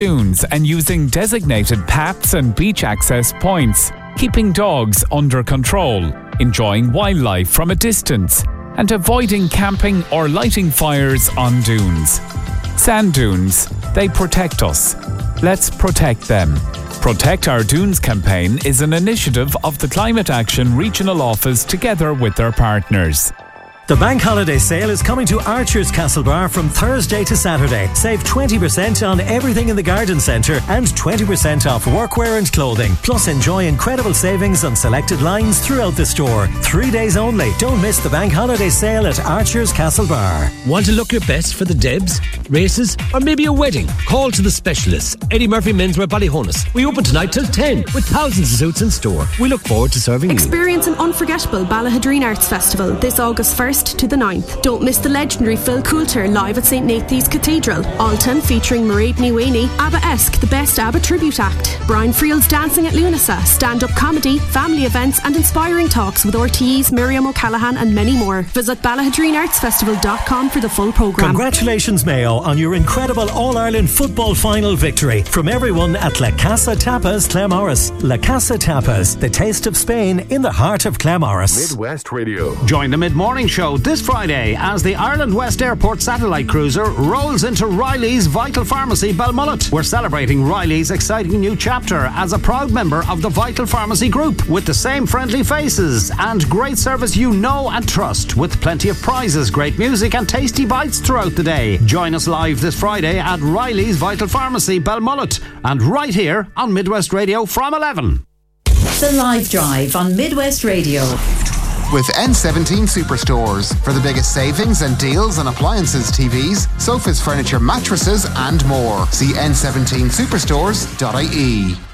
dunes and using designated paths and beach access points, keeping dogs under control, enjoying wildlife from a distance, and avoiding camping or lighting fires on dunes. Sand dunes, they protect us. Let's protect them. Protect Our Dunes campaign is an initiative of the Climate Action Regional Office together with their partners. The bank holiday sale is coming to Archer's Castlebar from Thursday to Saturday. Save 20% on everything in the garden centre and 20% off workwear and clothing. Plus enjoy incredible savings on selected lines throughout the store. 3 days only. Don't miss the bank holiday sale at Archer's Castlebar. Want to look your best for the Debs, races or maybe a wedding? Call to the specialists. Eddie Murphy Menswear Ballyhonus. We open tonight till 10 with thousands of suits in store. We look forward to serving you. Experience an unforgettable Ballahadreen Arts Festival this August 1st to the 9th. Don't miss the legendary Phil Coulter live at St. Nathan's Cathedral. Alton featuring Mairead Ní ABBA-esque, the best ABBA tribute act. Brian Friel's Dancing at Lunasa, stand-up comedy, family events and inspiring talks with RTE's Miriam O'Callaghan and many more. Visit BallahadreenArtsFestival.com for the full programme. Congratulations, Mayo, on your incredible All-Ireland football final victory. From everyone at La Casa Tapas, Claremorris. La Casa Tapas, the taste of Spain in the heart of Claremorris. Midwest Radio. Join the mid-morning show this Friday as the Ireland West Airport satellite cruiser rolls into Riley's Vital Pharmacy Belmullet. We're celebrating Riley's exciting new chapter as a proud member of the Vital Pharmacy Group, with the same friendly faces and great service you know and trust, with plenty of prizes, great music and tasty bites throughout the day. Join us live this Friday at Riley's Vital Pharmacy Belmullet and right here on Midwest Radio from 11. The Live Drive on Midwest Radio. With N17 Superstores for the biggest savings and deals on appliances, TVs, sofas, furniture, mattresses and more. See n17superstores.ie.